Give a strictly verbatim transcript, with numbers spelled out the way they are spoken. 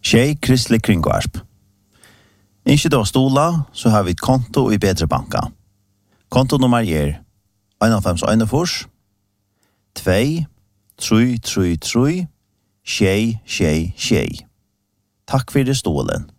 Tjej Kristelig Kringvarp. Ikke da stola, så har vi et konto i Bedre Banka. Kontonummer er fem en en fors, två, tre, tre, tre, tjej, tjej, tjej. Takk for det stolen.